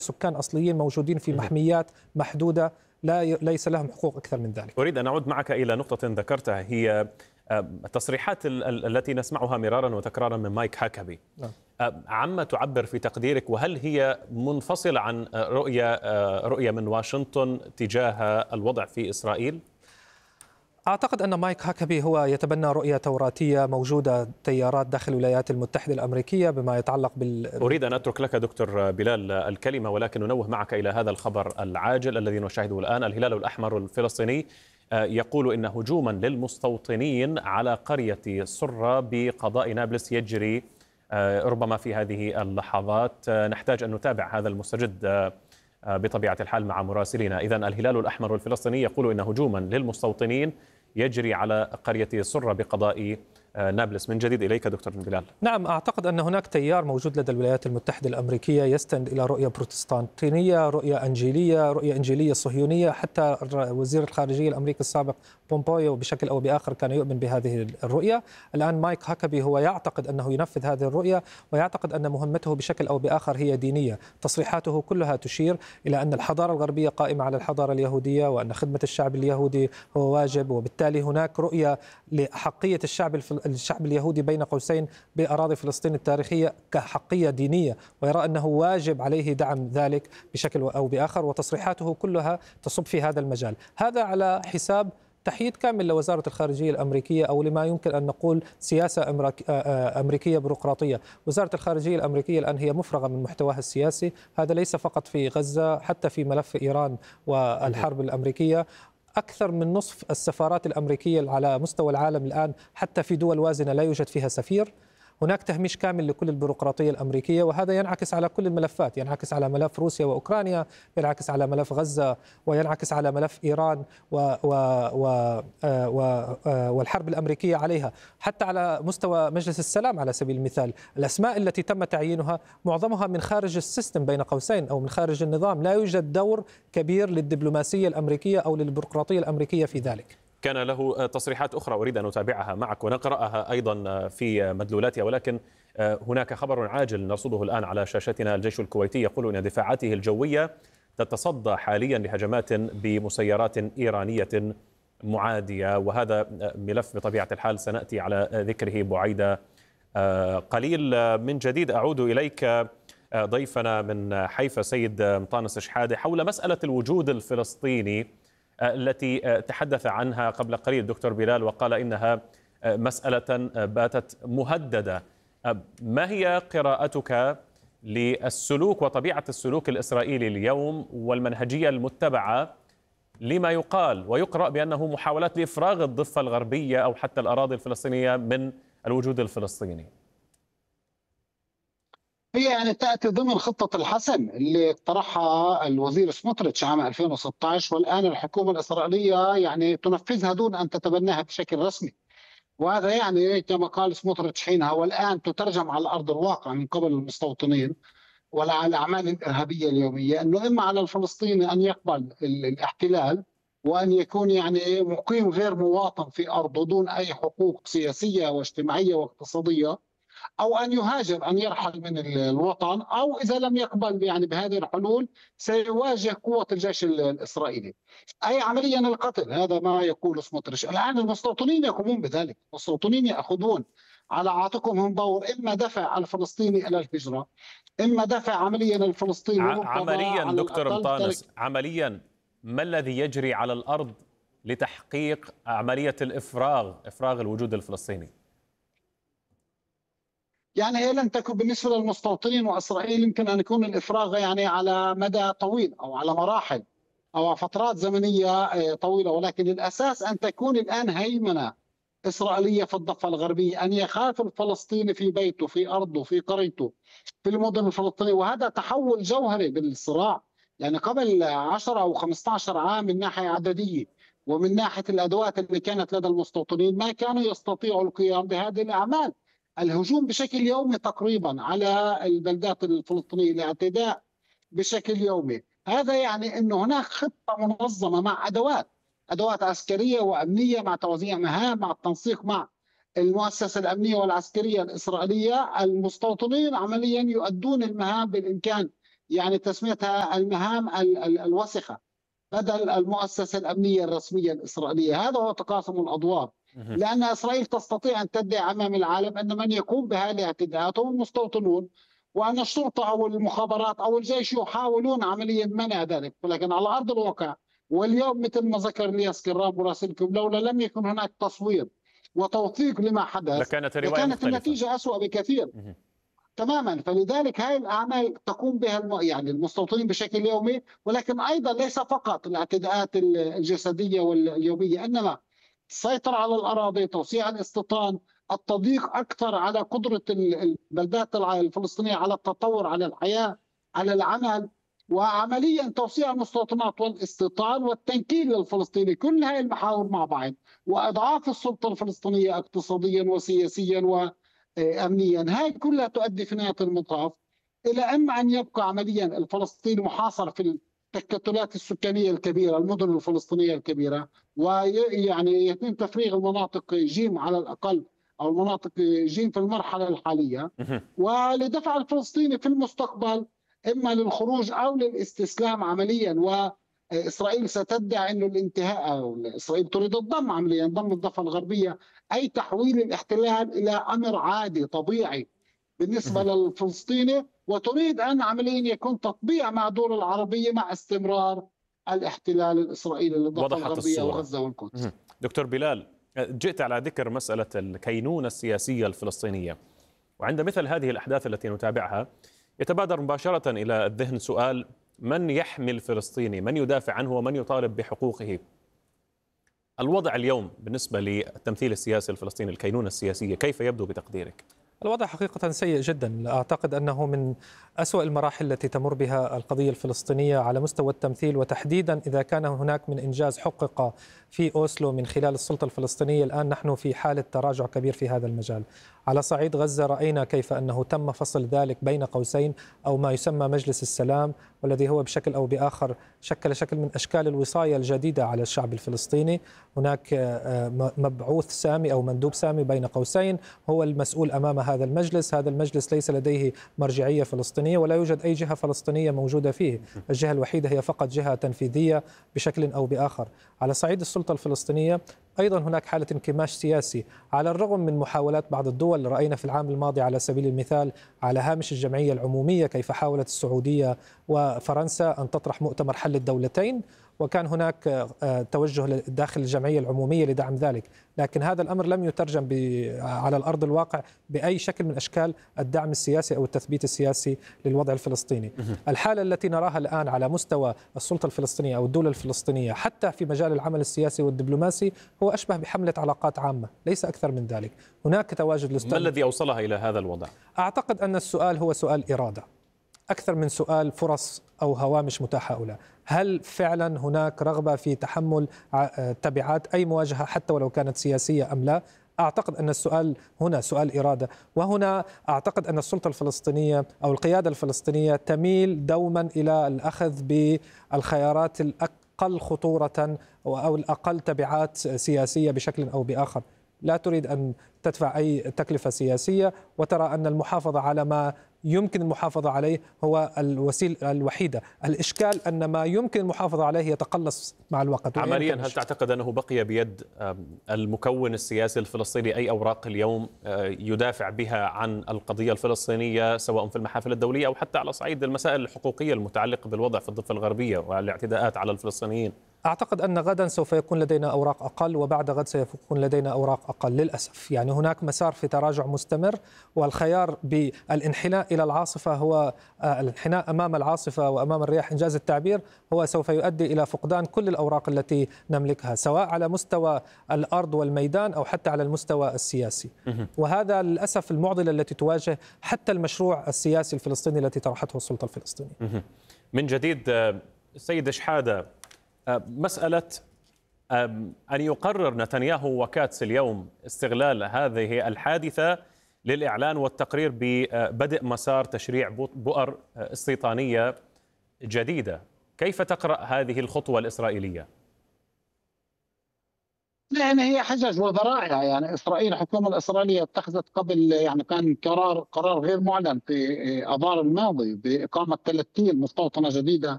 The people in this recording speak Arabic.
سكان أصليين موجودين في محميات محدودة، ليس لهم حقوق أكثر من ذلك. أريد أن أعود معك إلى نقطة ذكرتها، هي التصريحات التي نسمعها مرارا وتكرارا من مايك هاكابي. عما تعبر في تقديرك، وهل هي منفصلة عن رؤية من واشنطن تجاه الوضع في إسرائيل؟ أعتقد أن مايك هاكابي هو يتبنى رؤية توراتية موجودة تيارات داخل الولايات المتحدة الأمريكية بما يتعلق أريد أن أترك لك دكتور بلال الكلمة، ولكن ننوه معك إلى هذا الخبر العاجل الذي نشاهده الآن. الهلال الأحمر الفلسطيني يقول إن هجوما للمستوطنين على قرية سرة بقضاء نابلس يجري ربما في هذه اللحظات. نحتاج أن نتابع هذا المستجد بطبيعة الحال مع مراسلين. إذن الهلال الأحمر الفلسطيني يقول إن هجوما للمستوطنين يجري على قرية سرة بقضاء نابلس. من جديد إليك دكتور بلال. نعم، أعتقد أن هناك تيار موجود لدى الولايات المتحدة الأمريكية يستند إلى رؤية بروتستانتينية، رؤية إنجيلية صهيونية. حتى وزير الخارجية الأمريكي السابق بومبويو بشكل أو بآخر كان يؤمن بهذه الرؤية. الآن مايك هاكابي هو يعتقد أنه ينفذ هذه الرؤية، ويعتقد أن مهمته بشكل أو بآخر هي دينية. تصريحاته كلها تشير إلى أن الحضارة الغربية قائمة على الحضارة اليهودية، وأن خدمة الشعب اليهودي هو واجب، وبالتالي هناك رؤية لحقية الشعب اليهودي بين قوسين بأراضي فلسطين التاريخية كحقية دينية، ويرى أنه واجب عليه دعم ذلك بشكل أو بآخر، وتصريحاته كلها تصب في هذا المجال. هذا على حساب تحييد كامل لوزارة الخارجية الأمريكية، أو لما يمكن أن نقول سياسة أمريكية بيروقراطية. وزارة الخارجية الأمريكية الآن هي مفرغة من محتواها السياسي. هذا ليس فقط في غزة، حتى في ملف إيران والحرب الأمريكية. أكثر من نصف السفارات الأمريكية على مستوى العالم الآن حتى في دول وازنة لا يوجد فيها سفير. هناك تهميش كامل لكل البيروقراطية الأمريكية، وهذا ينعكس على كل الملفات، ينعكس على ملف روسيا وأوكرانيا، ينعكس على ملف غزة، وينعكس على ملف إيران والحرب الأمريكية عليها، حتى على مستوى مجلس السلام على سبيل المثال. الأسماء التي تم تعيينها معظمها من خارج السيستم بين قوسين، أو من خارج النظام. لا يوجد دور كبير للدبلوماسية الأمريكية أو للبيروقراطية الأمريكية في ذلك. كان له تصريحات أخرى أريد أن أتابعها معك ونقرأها أيضا في مدلولاتها، ولكن هناك خبر عاجل نرصده الآن على شاشتنا. الجيش الكويتي يقول أن دفاعاته الجوية تتصدى حاليا لهجمات بمسيرات إيرانية معادية، وهذا ملف بطبيعة الحال سنأتي على ذكره بعيد قليل. من جديد أعود إليك ضيفنا من حيفا سيد مطانس شحادة حول مسألة الوجود الفلسطيني التي تحدث عنها قبل قليل دكتور بلال، وقال إنها مسألة باتت مهددة. ما هي قراءتك للسلوك وطبيعة السلوك الإسرائيلي اليوم والمنهجية المتبعة لما يقال ويقرأ بأنه محاولات لإفراغ الضفة الغربية أو حتى الأراضي الفلسطينية من الوجود الفلسطيني؟ هي يعني تأتي ضمن خطة الحسم اللي اقترحها الوزير سموتريتش عام 2016، والآن الحكومة الإسرائيلية يعني تنفذها دون أن تتبناها بشكل رسمي. وهذا يعني كما قال سموتريتش حينها، والآن تترجم على أرض الواقع من قبل المستوطنين وعلى الأعمال الإرهابية اليومية، أنه إما على الفلسطيني أن يقبل الاحتلال وأن يكون يعني مقيم غير مواطن في أرضه دون أي حقوق سياسية واجتماعية واقتصادية، أو أن يهاجر، أن يرحل من الوطن، أو إذا لم يقبل يعني بهذه الحلول سيواجه قوة الجيش الإسرائيلي، أي عمليا القتل. هذا ما يقول سموتريتش. الآن المستوطنين يقومون بذلك، المستوطنين يأخذون على عاتقهم دور إما دفع الفلسطيني إلى الهجرة، إما دفع عمليا الفلسطيني عمليا دكتور مطانس، عمليا ما الذي يجري على الأرض لتحقيق عملية إفراغ الوجود الفلسطيني؟ يعني هي لن تكون بالنسبة للمستوطنين وإسرائيل، يمكن أن يكون الإفراغ يعني على مدى طويل أو على مراحل أو فترات زمنية طويلة، ولكن الأساس أن تكون الآن هيمنة إسرائيلية في الضفة الغربية، أن يخاف الفلسطيني في بيته، في أرضه، في قريته، في المدن الفلسطينية. وهذا تحول جوهري بالصراع. يعني قبل 10 أو 15 عام من ناحية عددية ومن ناحية الأدوات اللي كانت لدى المستوطنين ما كانوا يستطيعوا القيام بهذه الأعمال. الهجوم بشكل يومي تقريبا على البلدات الفلسطينية، الاعتداء بشكل يومي. هذا يعني أنه هناك خطة منظمة مع أدوات عسكرية وأمنية، مع توزيع مهام، مع التنسيق مع المؤسسة الأمنية والعسكرية الإسرائيلية. المستوطنين عمليا يؤدون المهام بالإمكان يعني تسميتها المهام الوسخة بدل المؤسسة الأمنية الرسمية الإسرائيلية. هذا هو تقاسم الأدوار، لأن إسرائيل تستطيع أن تدعي أمام العالم أن من يقوم بهذه الاعتداءات هم المستوطنون، وأن الشرطة أو المخابرات أو الجيش يحاولون عمليا منع ذلك، ولكن على أرض الواقع واليوم مثل ما ذكر الياس كرام مراسلكم، لولا لم يكن هناك تصوير وتوثيق لما حدث لكانت النتيجة أسوأ بكثير. تماما. فلذلك هاي الأعمال تقوم بها يعني المستوطنين بشكل يومي، ولكن أيضا ليس فقط الاعتداءات الجسدية واليومية، إنما السيطرة على الأراضي، توسيع الاستيطان، التضييق أكثر على قدرة البلدات الفلسطينية على التطور، على الحياة، على العمل، وعمليا توسيع المستوطنات والاستيطان والتنكيل للفلسطيني. كل هاي المحاور مع بعض وإضعاف السلطة الفلسطينية اقتصاديا وسياسيا وأمنيا، هاي كلها تؤدي في نهاية المطاف إلى إما أن يبقى عمليا الفلسطيني محاصر في التكتلات السكانية الكبيرة، المدن الفلسطينية الكبيرة، ويعني يتم تفريغ المناطق جيم على الأقل، أو المناطق جيم في المرحلة الحالية، ولدفع الفلسطيني في المستقبل إما للخروج أو للاستسلام عمليا. وإسرائيل ستدعي أنه الانتهاء، أو إسرائيل تريد الضم عمليا، ضم الضفة الغربية، أي تحويل الاحتلال إلى أمر عادي طبيعي بالنسبة للفلسطيني، وتريد أن عمليا يكون تطبيع مع الدول العربية مع استمرار الاحتلال الإسرائيلي للضفة الغربية وغزة والقدس. دكتور بلال، جئت على ذكر مسألة الكينونة السياسية الفلسطينية، وعند مثل هذه الأحداث التي نتابعها يتبادر مباشرة إلى الذهن سؤال: من يحمي الفلسطيني؟ من يدافع عنه ومن يطالب بحقوقه؟ الوضع اليوم بالنسبة للتمثيل السياسي الفلسطيني، الكينونة السياسية، كيف يبدو بتقديرك؟ الوضع حقيقة سيء جدا. أعتقد أنه من أسوأ المراحل التي تمر بها القضية الفلسطينية على مستوى التمثيل، وتحديدا إذا كان هناك من إنجاز حقق في أوسلو من خلال السلطة الفلسطينية. الآن نحن في حالة تراجع كبير في هذا المجال. على صعيد غزة رأينا كيف أنه تم فصل ذلك بين قوسين أو ما يسمى مجلس السلام، والذي هو بشكل أو بآخر شكل من أشكال الوصاية الجديدة على الشعب الفلسطيني. هناك مبعوث سامي أو مندوب سامي بين قوسين هو المسؤول أمام هذا المجلس. هذا المجلس ليس لديه مرجعية فلسطينية ولا يوجد أي جهة فلسطينية موجودة فيه. الجهة الوحيدة هي فقط جهة تنفيذية بشكل أو بآخر. على صعيد السلطة الفلسطينية أيضا هناك حالة انكماش سياسي، على الرغم من محاولات بعض الدول. رأينا في العام الماضي على سبيل المثال على هامش الجمعية العمومية كيف حاولت السعودية وفرنسا أن تطرح مؤتمر حل الدولتين، وكان هناك توجه داخل الجمعية العمومية لدعم ذلك، لكن هذا الأمر لم يترجم على الأرض الواقع بأي شكل من أشكال الدعم السياسي أو التثبيت السياسي للوضع الفلسطيني. الحالة التي نراها الآن على مستوى السلطة الفلسطينية أو الدولة الفلسطينية حتى في مجال العمل السياسي والدبلوماسي هو أشبه بحملة علاقات عامة، ليس أكثر من ذلك. هناك تواجد ما الذي أوصلها إلى هذا الوضع؟ أعتقد أن السؤال هو سؤال إرادة أكثر من سؤال فرص أو هوامش متاحة أو لا. هل فعلا هناك رغبة في تحمل تبعات أي مواجهة حتى ولو كانت سياسية أم لا؟ أعتقد أن السؤال هنا سؤال إرادة، وهنا أعتقد أن السلطة الفلسطينية أو القيادة الفلسطينية تميل دوما إلى الأخذ بالخيارات الأقل خطورة أو الأقل تبعات سياسية بشكل أو بآخر. لا تريد أن تدفع أي تكلفة سياسية، وترى أن المحافظة على ما يمكن المحافظة عليه هو الوسيلة الوحيدة. الإشكال أن ما يمكن المحافظة عليه يتقلص مع الوقت. عمليا هل تعتقد أنه بقي بيد المكون السياسي الفلسطيني أي أوراق اليوم يدافع بها عن القضية الفلسطينية، سواء في المحافل الدولية أو حتى على صعيد المسائل الحقوقية المتعلقة بالوضع في الضفة الغربية والاعتداءات على الفلسطينيين؟ أعتقد أن غدا سوف يكون لدينا أوراق أقل، وبعد غد سيكون لدينا أوراق أقل للأسف. يعني هناك مسار في تراجع مستمر، والخيار بالانحناء إلى العاصفة هو الانحناء أمام العاصفة وأمام الرياح إنجاز التعبير هو سوف يؤدي إلى فقدان كل الأوراق التي نملكها، سواء على مستوى الأرض والميدان أو حتى على المستوى السياسي. وهذا للأسف المعضلة التي تواجه حتى المشروع السياسي الفلسطيني التي طرحته السلطة الفلسطينية. من جديد السيد شحادة، مسألة أن يقرر نتنياهو وكاتس اليوم استغلال هذه الحادثة للإعلان والتقرير ببدء مسار تشريع بؤر استيطانية جديدة، كيف تقرأ هذه الخطوة الإسرائيلية؟ لا، يعني هي حجج وذرائع. يعني إسرائيل، الحكومة الإسرائيلية اتخذت قبل، يعني كان قرار غير معلن في آذار الماضي بإقامة 30 مستوطنة جديدة